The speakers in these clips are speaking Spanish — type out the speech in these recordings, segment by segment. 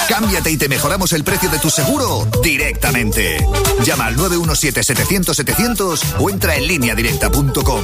Cámbiate y te mejoramos el precio de tu seguro directamente. Llama al 917-700-700 o entra en lineadirecta.com.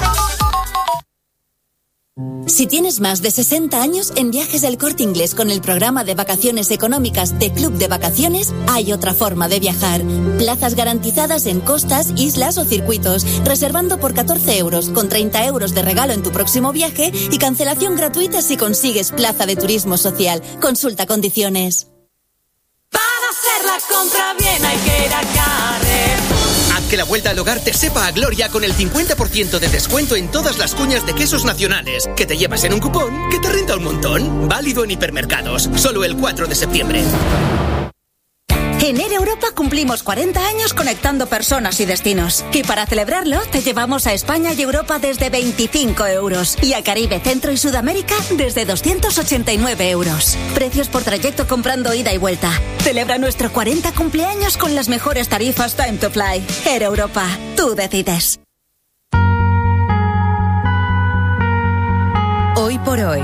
Si tienes más de 60 años, en Viajes del Corte Inglés con el programa de vacaciones económicas de Club de Vacaciones hay otra forma de viajar. Plazas garantizadas en costas, islas o circuitos, reservando por 14 euros, con 30 euros de regalo en tu próximo viaje y cancelación gratuita si consigues plaza de turismo social. Consulta condiciones. Para hacer la compra bien hay que ir a Carrefour. Haz que la vuelta al hogar te sepa a gloria con el 50% de descuento en todas las cuñas de quesos nacionales, que te llevas en un cupón que te renta un montón. Válido en hipermercados, solo el 4 de septiembre. En Air Europa cumplimos 40 años conectando personas y destinos. Y para celebrarlo, te llevamos a España y Europa desde 25 euros. Y a Caribe, Centro y Sudamérica desde 289 euros. Precios por trayecto comprando ida y vuelta. Celebra nuestro 40 cumpleaños con las mejores tarifas Time to Fly. Air Europa, tú decides. Hoy por hoy.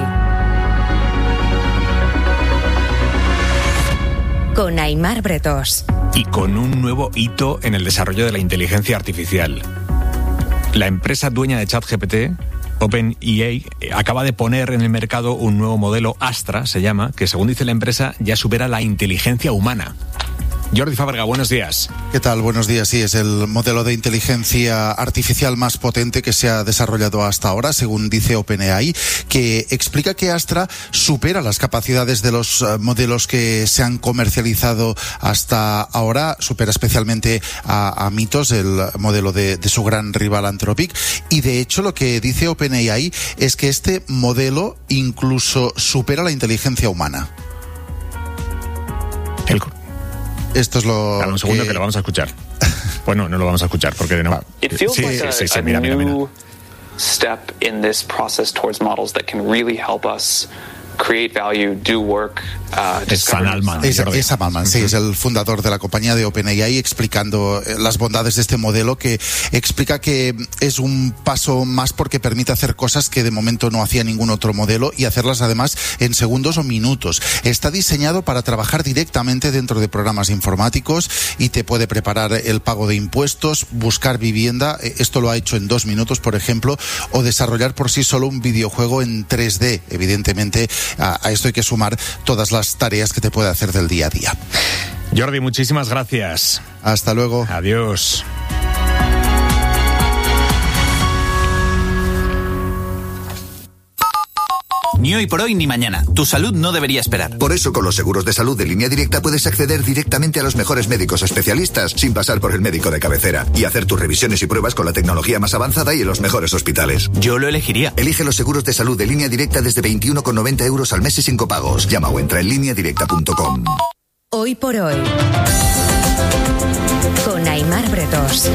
Con Aimar Bretós. Y con un nuevo hito en el desarrollo de la inteligencia artificial. La empresa dueña de ChatGPT, OpenAI, acaba de poner en el mercado un nuevo modelo, Astra se llama, que según dice la empresa ya supera la inteligencia humana. Jordi Fábrega, buenos días. ¿Qué tal? Buenos días. Sí, es el modelo de inteligencia artificial más potente que se ha desarrollado hasta ahora, según dice OpenAI, que explica que Astra supera las capacidades de los modelos que se han comercializado hasta ahora, supera especialmente a Mythos, el modelo de su gran rival Anthropic, y de hecho lo que dice OpenAI es que este modelo incluso supera la inteligencia humana. Esto es lo. Dame un segundo que lo vamos a escuchar. Bueno, no lo vamos a escuchar porque de nuevo. Sí, mira. Step in this process towards models that can really help us create value, do work. Es Sam Altman. Es Altman, sí, es el fundador de la compañía de OpenAI, explicando las bondades de este modelo, que explica que es un paso más porque permite hacer cosas que de momento no hacía ningún otro modelo y hacerlas además en segundos o minutos. Está diseñado para trabajar directamente dentro de programas informáticos y te puede preparar el pago de impuestos, buscar vivienda, esto lo ha hecho en 2 minutos, por ejemplo, o desarrollar por sí solo un videojuego en 3D. Evidentemente, a esto hay que sumar todas las tareas que te puede hacer del día a día. Jordi, muchísimas gracias. Hasta luego. Adiós. Ni hoy por hoy ni mañana. Tu salud no debería esperar. Por eso, con los seguros de salud de Línea Directa puedes acceder directamente a los mejores médicos especialistas sin pasar por el médico de cabecera y hacer tus revisiones y pruebas con la tecnología más avanzada y en los mejores hospitales. Yo lo elegiría. Elige los seguros de salud de Línea Directa desde 21,90 euros al mes y sin copagos. Llama o entra en lineadirecta.com. Hoy por hoy. Con Aimar Bretós.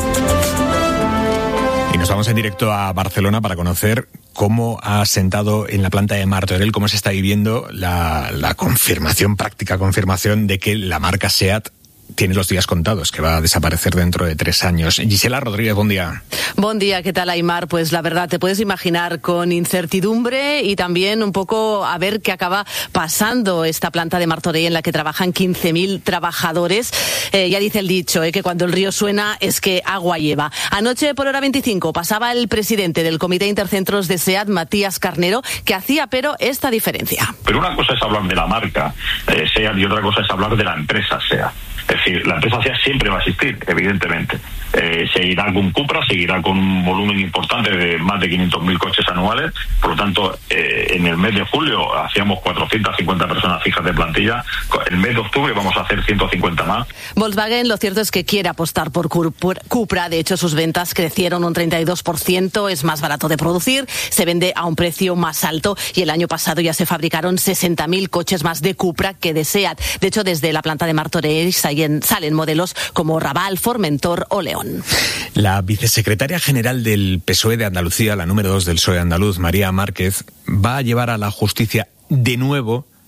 Y nos vamos en directo a Barcelona para conocer cómo ha sentado en la planta de Martorell, cómo se está viviendo la confirmación, práctica confirmación de que la marca SEAT tiene los días contados, que va a desaparecer dentro de 3 años. Gisela Rodríguez, buen día. Buen día, ¿qué tal, Aimar? Pues la verdad, te puedes imaginar con incertidumbre y también un poco a ver qué acaba pasando esta planta de Martorell en la que trabajan 15.000 trabajadores. Ya dice el dicho, que cuando el río suena es que agua lleva. Anoche por hora 25 pasaba el presidente del Comité Intercentros de SEAT, Matías Carnero, que hacía pero esta diferencia. Pero una cosa es hablar de la marca SEAT y otra cosa es hablar de la empresa SEAT. Es decir, la empresa SEAT siempre va a existir, evidentemente. Seguirá con Cupra, seguirá con un volumen importante de más de 500.000 coches anuales. Por lo tanto, en el mes de julio hacíamos 450 personas fijas de plantilla. En el mes de octubre vamos a hacer 150 más. Volkswagen, lo cierto es que quiere apostar por Cupra. De hecho, sus ventas crecieron un 32%. Es más barato de producir, se vende a un precio más alto y el año pasado ya se fabricaron 60.000 coches más de Cupra que de SEAT. De hecho, desde la planta de Martorell salen modelos como Raval, Formentor o León. La vicesecretaria general del PSOE de Andalucía, la número 2 del PSOE andaluz, María Márquez, va a llevar a la justicia de nuevo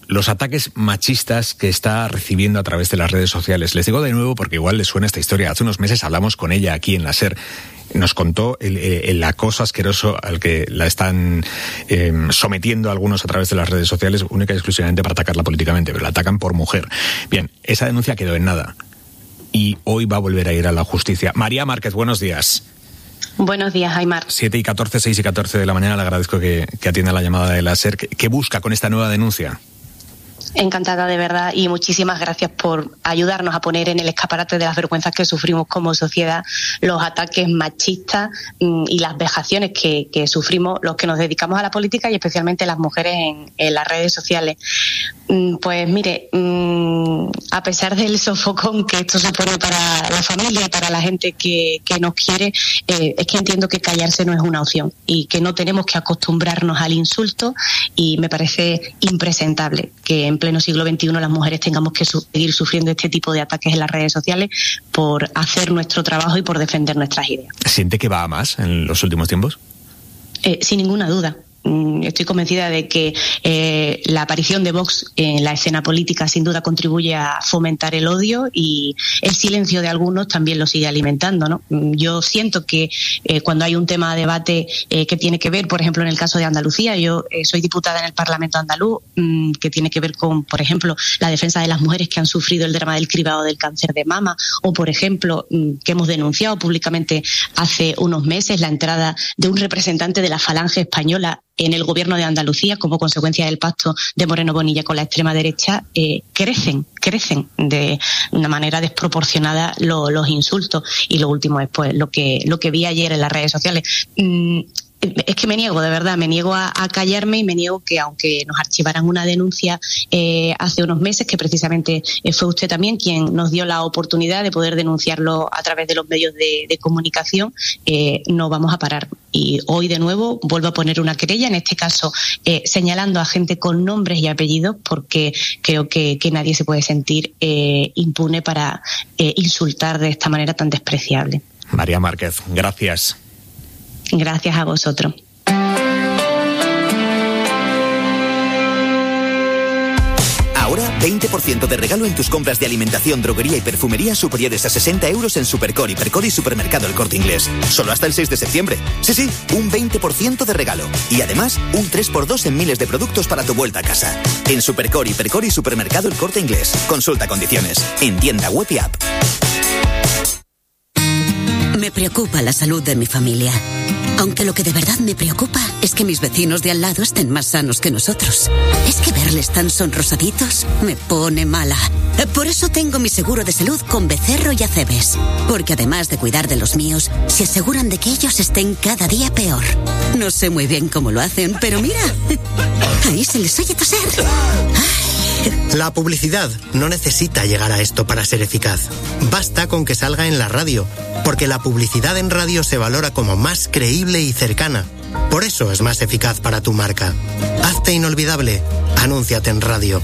los ataques machistas que está recibiendo a través de las redes sociales. Les digo de nuevo porque igual les suena esta historia. Hace unos meses hablamos con ella aquí en la SER. Nos contó el acoso asqueroso al que la están sometiendo algunos a través de las redes sociales, única y exclusivamente para atacarla políticamente, pero la atacan por mujer. Bien, esa denuncia quedó en nada y hoy va a volver a ir a la justicia. María Márquez, buenos días. Buenos días, Aimar. 7:14, 6:14 de la mañana. Le agradezco que atienda la llamada de la SER. ¿Qué busca con esta nueva denuncia? Encantada, de verdad, y muchísimas gracias por ayudarnos a poner en el escaparate de las vergüenzas que sufrimos como sociedad los ataques machistas y las vejaciones que sufrimos los que nos dedicamos a la política y especialmente las mujeres en las redes sociales. Pues mire, a pesar del sofocón que esto supone para la familia y para la gente que nos quiere, es que entiendo que callarse no es una opción y que no tenemos que acostumbrarnos al insulto, y me parece impresentable que en pleno siglo XXI las mujeres tengamos que seguir sufriendo este tipo de ataques en las redes sociales por hacer nuestro trabajo y por defender nuestras ideas. ¿Siente que va a más en los últimos tiempos? Sin ninguna duda. Estoy convencida de que la aparición de Vox en la escena política sin duda contribuye a fomentar el odio, y el silencio de algunos también lo sigue alimentando, ¿no? Yo siento que cuando hay un tema de debate que tiene que ver, por ejemplo, en el caso de Andalucía, yo soy diputada en el Parlamento andaluz, que tiene que ver con, por ejemplo, la defensa de las mujeres que han sufrido el drama del cribado del cáncer de mama, o, por ejemplo, que hemos denunciado públicamente hace unos meses la entrada de un representante de la Falange española en el gobierno de Andalucía como consecuencia del pacto de Moreno Bonilla con la extrema derecha. Crecen de una manera desproporcionada los insultos, y lo último es pues lo que vi ayer en las redes sociales. Es que me niego, de verdad, me niego a callarme, y me niego que, aunque nos archivaran una denuncia hace unos meses, que precisamente fue usted también quien nos dio la oportunidad de poder denunciarlo a través de los medios de comunicación, no vamos a parar. Y hoy de nuevo vuelvo a poner una querella, en este caso señalando a gente con nombres y apellidos, porque creo que nadie se puede sentir impune para insultar de esta manera tan despreciable. María Márquez, gracias. Gracias a vosotros. Ahora 20% de regalo en tus compras de alimentación, droguería y perfumería superiores a 60 euros en Supercore, Hipercor y Supermercado El Corte Inglés. Solo hasta el 6 de septiembre. Sí, un 20% de regalo. Y además, un 3x2 en miles de productos para tu vuelta a casa. En Supercore, Hipercor y Supermercado El Corte Inglés. Consulta condiciones. En tienda web y app. Me preocupa la salud de mi familia. Aunque lo que de verdad me preocupa es que mis vecinos de al lado estén más sanos que nosotros. Es que verles tan sonrosaditos me pone mala. Por eso tengo mi seguro de salud con Becerro y Acebes. Porque además de cuidar de los míos, se aseguran de que ellos estén cada día peor. No sé muy bien cómo lo hacen, pero mira, ahí se les oye toser. La publicidad no necesita llegar a esto para ser eficaz. Basta con que salga en la radio, porque la publicidad en radio se valora como más creíble y cercana. Por eso es más eficaz para tu marca. Hazte inolvidable. Anúnciate en radio.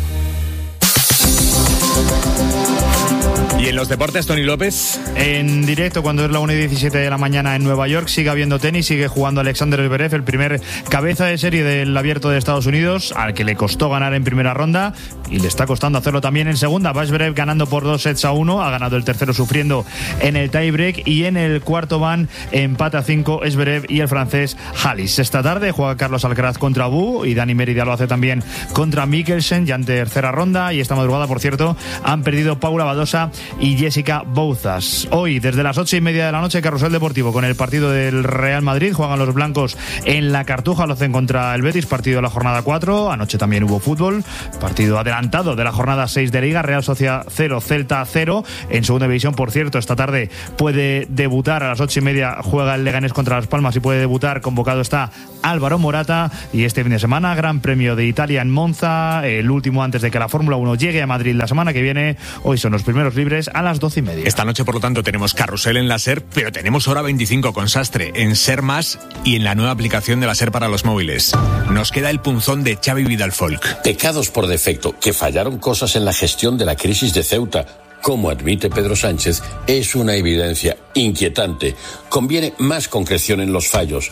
Y en los deportes, Tony López. En directo, cuando es la 1:17 de la mañana en Nueva York, sigue habiendo tenis, sigue jugando Alexander Zverev, el primer cabeza de serie del Abierto de Estados Unidos, al que le costó ganar en primera ronda y le está costando hacerlo también en segunda. Va Zverev ganando por 2-1, ha ganado el tercero sufriendo en el tiebreak, y en el cuarto van empate a 5 Zverev y el francés Halis. Esta tarde juega Carlos Alcaraz contra Wu, y Dani Mérida lo hace también contra Mikkelsen, ya en tercera ronda. Y esta madrugada, por cierto, han perdido Paula Badosa y Jessica Bouzas. Hoy, desde las 8:30 de la noche, Carrusel Deportivo con el partido del Real Madrid. Juegan los blancos en la Cartuja, lo hacen contra el Betis, partido de la jornada 4. Anoche también hubo fútbol, partido adelantado de la jornada 6 de Liga. Real Sociedad 0, Celta 0. En segunda división, por cierto, esta tarde puede debutar a las 8:30, juega el Leganés contra Las Palmas y puede debutar. Convocado está Álvaro Morata. Y este fin de semana, Gran Premio de Italia en Monza, el último antes de que la Fórmula 1 llegue a Madrid la semana que viene. Hoy son los primeros libres a las 12:30. Esta noche, por lo tanto, tenemos carrusel en la SER, pero tenemos hora 25 con Sastre en SER Más y en la nueva aplicación de la SER para los móviles. Nos queda el punzón de Xavi Vidal Folk. Pecados por defecto, que fallaron cosas en la gestión de la crisis de Ceuta. Como admite Pedro Sánchez, es una evidencia inquietante. Conviene más concreción en los fallos.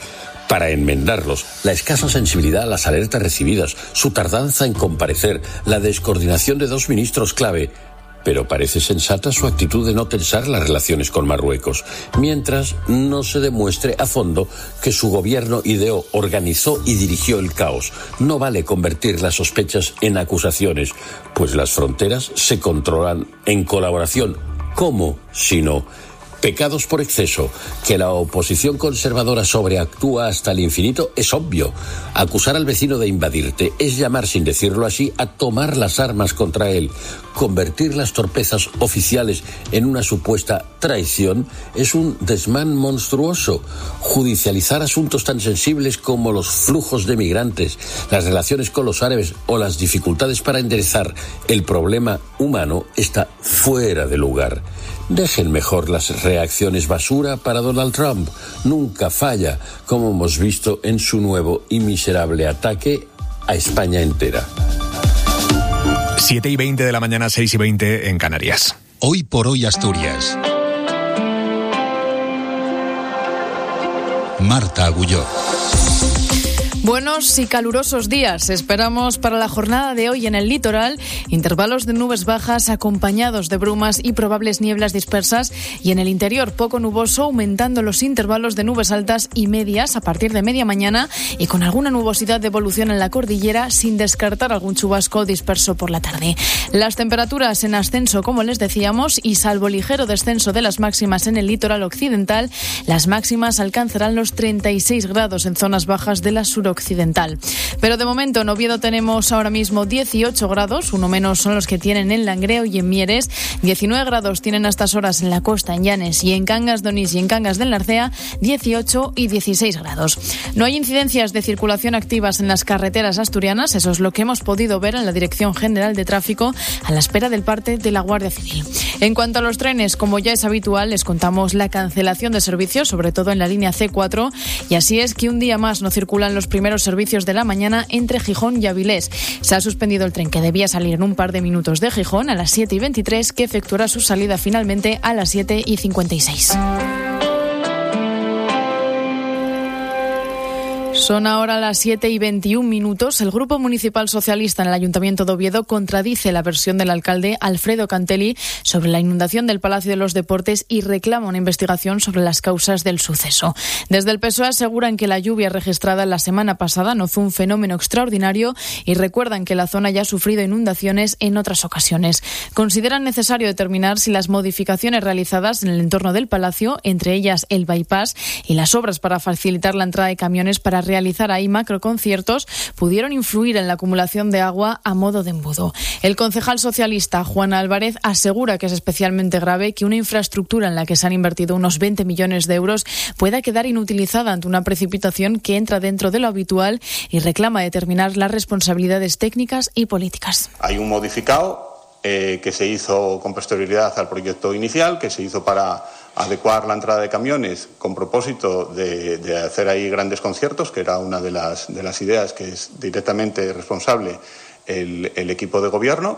para enmendarlos, la escasa sensibilidad a las alertas recibidas, su tardanza en comparecer, la descoordinación de 2 ministros clave. Pero parece sensata su actitud de no tensar las relaciones con Marruecos, mientras no se demuestre a fondo que su gobierno ideó, organizó y dirigió el caos. No vale convertir las sospechas en acusaciones, pues las fronteras se controlan en colaboración. ¿Cómo? Si no, pecados por exceso. Que la oposición conservadora sobreactúa hasta el infinito es obvio. Acusar al vecino de invadirte es llamar, sin decirlo así, a tomar las armas contra él. Convertir las torpezas oficiales en una supuesta traición es un desmán monstruoso. Judicializar asuntos tan sensibles como los flujos de migrantes, las relaciones con los árabes o las dificultades para enderezar el problema humano está fuera de lugar. Dejen mejor las reacciones basura para Donald Trump. Nunca falla, como hemos visto en su nuevo y miserable ataque a España entera. 7:20 de la mañana, 6:20 en Canarias. Hoy por hoy Asturias. Marta Agulló. Buenos y calurosos días esperamos para la jornada de hoy en el litoral. Intervalos de nubes bajas acompañados de brumas y probables nieblas dispersas, y en el interior poco nuboso, aumentando los intervalos de nubes altas y medias a partir de media mañana, y con alguna nubosidad de evolución en la cordillera, sin descartar algún chubasco disperso por la tarde. Las temperaturas en ascenso, como les decíamos, y salvo ligero descenso de las máximas en el litoral occidental, las máximas alcanzarán los 36 grados en zonas bajas de la suroccidental. Pero de momento en Oviedo tenemos ahora mismo 18 grados, uno menos son los que tienen en Langreo y en Mieres, 19 grados tienen a estas horas en la costa, en Llanes y en Cangas de Onís y en Cangas del Narcea, 18 y 16 grados. No hay incidencias de circulación activas en las carreteras asturianas, eso es lo que hemos podido ver en la Dirección General de Tráfico a la espera del parte de la Guardia Civil. En cuanto a los trenes, como ya es habitual, les contamos la cancelación de servicios, sobre todo en la línea C4, y así es que un día más no circulan los primeros servicios de la mañana entre Gijón y Avilés. Se ha suspendido el tren que debía salir en un par de minutos de Gijón a las 7:23, que efectuará su salida finalmente a las 7:56. Son ahora las 7:21. El Grupo Municipal Socialista en el Ayuntamiento de Oviedo contradice la versión del alcalde Alfredo Cantelli sobre la inundación del Palacio de los Deportes y reclama una investigación sobre las causas del suceso. Desde el PSOE aseguran que la lluvia registrada la semana pasada no fue un fenómeno extraordinario y recuerdan que la zona ya ha sufrido inundaciones en otras ocasiones. Consideran necesario determinar si las modificaciones realizadas en el entorno del Palacio, entre ellas el bypass y las obras para facilitar la entrada de camiones para realizar ahí macroconciertos, pudieron influir en la acumulación de agua a modo de embudo. El concejal socialista Juan Álvarez asegura que es especialmente grave que una infraestructura en la que se han invertido unos 20 millones de euros pueda quedar inutilizada ante una precipitación que entra dentro de lo habitual, y reclama determinar las responsabilidades técnicas y políticas. Hay un modificado que se hizo con posterioridad al proyecto inicial, que se hizo para adecuar la entrada de camiones con propósito de hacer ahí grandes conciertos, que era una de las ideas que es directamente responsable el equipo de gobierno,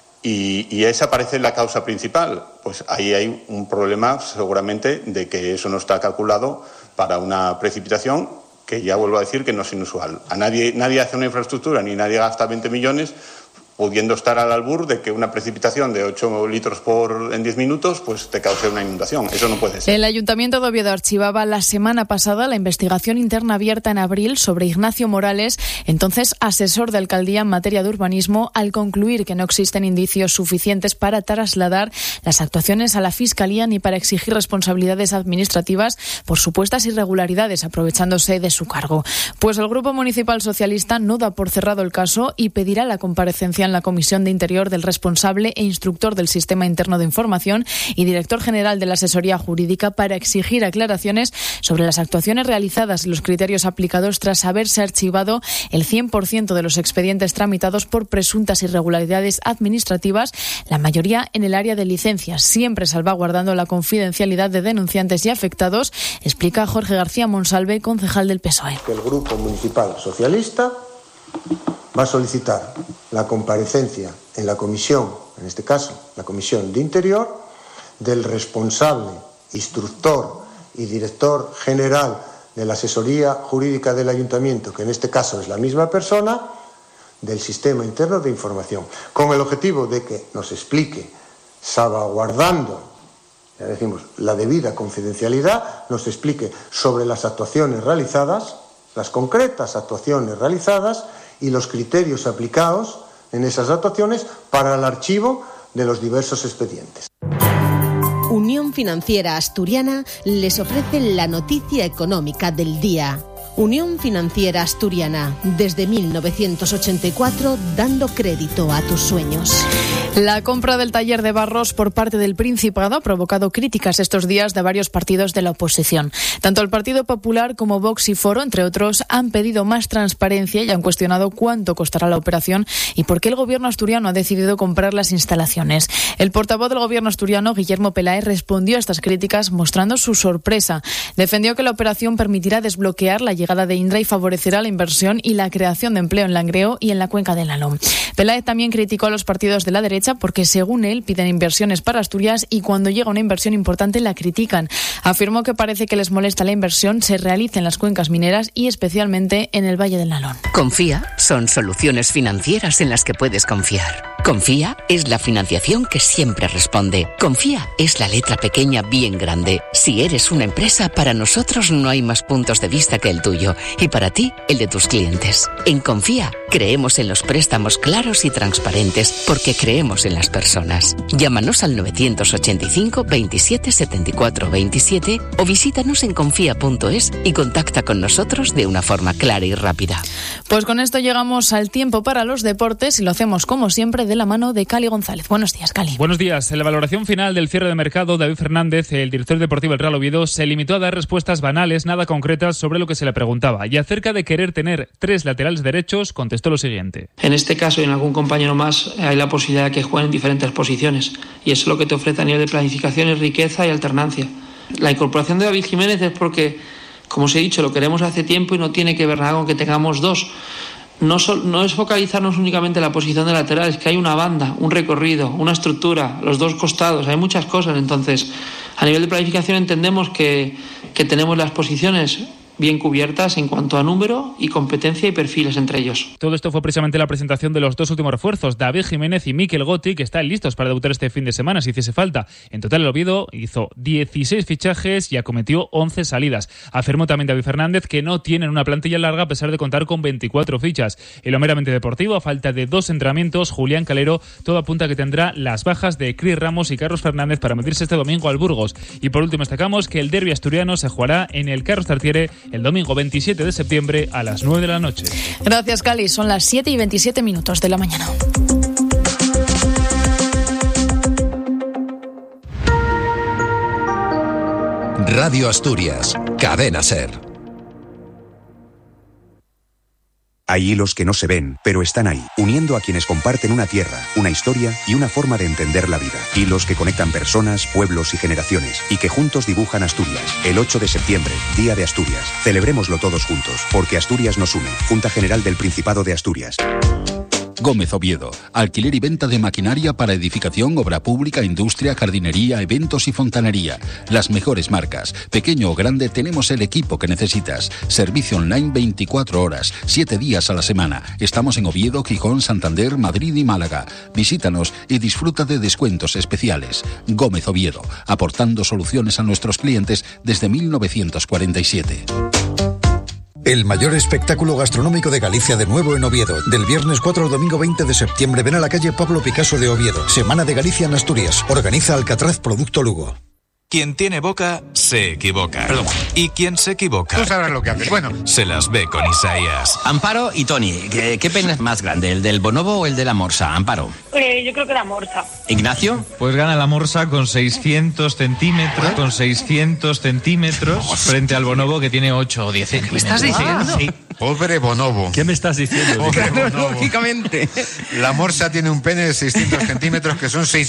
y esa parece la causa principal. Pues ahí hay un problema seguramente de que eso no está calculado para una precipitación que, ya vuelvo a decir, que no es inusual. Nadie hace una infraestructura ni nadie gasta 20 millones pudiendo estar al albur de que una precipitación de 8 litros en 10 minutos pues te cause una inundación. Eso no puede ser. El Ayuntamiento de Oviedo archivaba la semana pasada la investigación interna abierta en abril sobre Ignacio Morales, entonces asesor de alcaldía en materia de urbanismo, al concluir que no existen indicios suficientes para trasladar las actuaciones a la Fiscalía ni para exigir responsabilidades administrativas por supuestas irregularidades aprovechándose de su cargo. Pues el Grupo Municipal Socialista no da por cerrado el caso y pedirá la comparecencia en la Comisión de Interior del responsable e instructor del Sistema Interno de Información y director general de la Asesoría Jurídica para exigir aclaraciones sobre las actuaciones realizadas y los criterios aplicados tras haberse archivado el 100% de los expedientes tramitados por presuntas irregularidades administrativas, la mayoría en el área de licencias, siempre salvaguardando la confidencialidad de denunciantes y afectados, explica Jorge García Monsalve, concejal del PSOE. Que el Grupo Municipal Socialista va a solicitar la comparecencia en la comisión, en este caso la Comisión de Interior, del responsable, instructor y director general de la asesoría jurídica del ayuntamiento, que en este caso es la misma persona, del sistema interno de información, con el objetivo de que nos explique, salvaguardando, ya decimos, la debida confidencialidad, nos explique sobre las actuaciones realizadas, las concretas actuaciones realizadas y los criterios aplicados en esas actuaciones para el archivo de los diversos expedientes. Unión Financiera Asturiana les ofrece la noticia económica del día. Unión Financiera Asturiana, desde 1984, dando crédito a tus sueños. La compra del taller de Barros por parte del Principado ha provocado críticas estos días de varios partidos de la oposición. Tanto el Partido Popular como Vox y Foro, entre otros, han pedido más transparencia y han cuestionado cuánto costará la operación y por qué el gobierno asturiano ha decidido comprar las instalaciones. El portavoz del gobierno asturiano, Guillermo Peláez, respondió a estas críticas mostrando su sorpresa. Defendió que la operación permitirá desbloquear la llegada de Indra y favorecerá la inversión y la creación de empleo en Langreo y en la cuenca del Nalón. Peláez también criticó a los partidos de la derecha porque, según él, piden inversiones para Asturias y cuando llega una inversión importante la critican. Afirmó que parece que les molesta la inversión se realice en las cuencas mineras y especialmente en el Valle del Nalón. Confía son soluciones financieras en las que puedes confiar. Confía es la financiación que siempre responde. Confía es la letra pequeña bien grande. Si eres una empresa, para nosotros no hay más puntos de vista que el tuyo y para ti, el de tus clientes. En Confía creemos en los préstamos claros y transparentes porque creemos en las personas. Llámanos al 985 27 74 27 o visítanos en confía.es y contacta con nosotros de una forma clara y rápida. Pues con esto llegamos al tiempo para los deportes y lo hacemos como siempre de la mano de Cali González. Buenos días, Cali. Buenos días. En la valoración final del cierre de mercado, David Fernández, el director deportivo del Real Oviedo, se limitó a dar respuestas banales, nada concretas sobre lo que se le preguntaba. Y acerca de querer tener 3 laterales derechos, contestó lo siguiente. En este caso y en algún compañero más hay la posibilidad de que jueguen en diferentes posiciones y eso es lo que te ofrece a nivel de planificación es riqueza y alternancia. La incorporación de David Jiménez es porque, como os he dicho, lo queremos hace tiempo y no tiene que ver nada con que tengamos 2. No es focalizarnos únicamente en la posición de lateral, es que hay una banda, un recorrido, una estructura, los 2 costados, hay muchas cosas. Entonces, a nivel de planificación entendemos que tenemos las posiciones bien cubiertas en cuanto a número y competencia y perfiles entre ellos. Todo esto fue precisamente la presentación de los 2 últimos refuerzos, David Jiménez y Mikel Gotti, que están listos para debutar este fin de semana si hiciese falta. En total el Oviedo hizo 16 fichajes y acometió 11 salidas. Afirmó también David Fernández que no tienen una plantilla larga a pesar de contar con 24 fichas. En lo meramente deportivo, a falta de 2 entrenamientos, Julián Calero, todo apunta a que tendrá las bajas de Cris Ramos y Carlos Fernández para medirse este domingo al Burgos. Y por último destacamos que el derbi asturiano se jugará en el Carlos Tartiere el domingo 27 de septiembre a las 9 de la noche. Gracias, Cali. Son las 7:27 de la mañana. Radio Asturias, Cadena SER. Hay hilos que no se ven, pero están ahí, uniendo a quienes comparten una tierra, una historia y una forma de entender la vida. Hilos que conectan personas, pueblos y generaciones, y que juntos dibujan Asturias. El 8 de septiembre, Día de Asturias. Celebrémoslo todos juntos, porque Asturias nos une. Junta General del Principado de Asturias. Gómez Oviedo, alquiler y venta de maquinaria para edificación, obra pública, industria, jardinería, eventos y fontanería. Las mejores marcas. Pequeño o grande, tenemos el equipo que necesitas. Servicio online 24 horas, 7 días a la semana. Estamos en Oviedo, Gijón, Santander, Madrid y Málaga. Visítanos y disfruta de descuentos especiales. Gómez Oviedo, aportando soluciones a nuestros clientes desde 1947. El mayor espectáculo gastronómico de Galicia de nuevo en Oviedo. Del viernes 4 al domingo 20 de septiembre ven a la calle Pablo Picasso de Oviedo. Semana de Galicia en Asturias. Organiza Alcatraz Producto Lugo. Quien tiene boca, se equivoca. Perdón. Y quien se equivoca... Tú sabrás lo que haces. Bueno. Se las ve con Isaías. Amparo y Tony, ¿qué pene es más grande, el del bonobo o el de la morsa? Amparo. Yo creo que la morsa. ¿Ignacio? Pues gana la morsa con 600 centímetros, frente al bonobo que tiene 8 o 10 centímetros. ¿Me estás diciendo? Sí. Pobre bonobo. ¿Qué me estás diciendo? Pobre bonobo. Lógicamente. La morsa tiene un pene de 600 centímetros que son 6